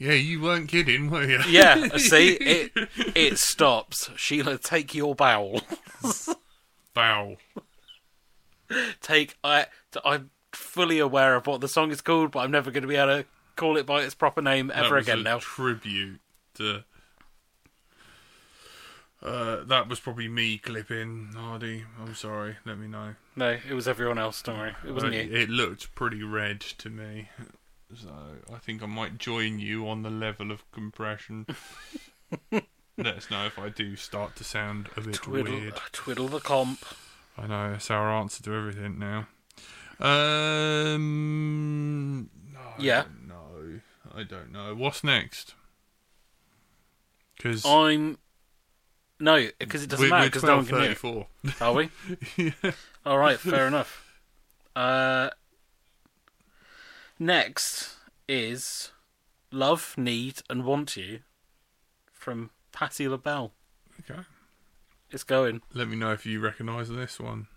Yeah, you weren't kidding, were you? Yeah, see, it stops. Sheila, take your bow. Bow. I'm fully aware of what the song is called, but I'm never going to be able to call it by its proper name ever again now. Tribute to... that was probably me clipping, Hardy. I'm sorry, let me know. No, it was everyone else, don't worry. It wasn't you. It looked pretty red to me. So I think I might join you on the level of compression. Let us know if I do start to sound a bit weird. Twiddle the comp. I know, that's our answer to everything now. Yeah. I don't know. What's next? Because no, because it doesn't matter, because no one can hear it. 34. Are we? Yeah. Alright, fair enough. Next is Love, Need and Want You from Patti LaBelle. Okay. It's going. Let me know if you recognise this one.